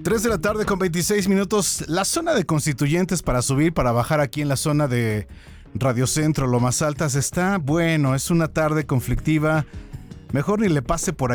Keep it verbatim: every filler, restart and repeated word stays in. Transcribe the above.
tres de la tarde con veintiséis minutos. La zona de Constituyentes para subir, para bajar aquí en la zona de Radio Centro, Lomas Altas, está bueno. Es una tarde conflictiva. Mejor ni le pase por aquí.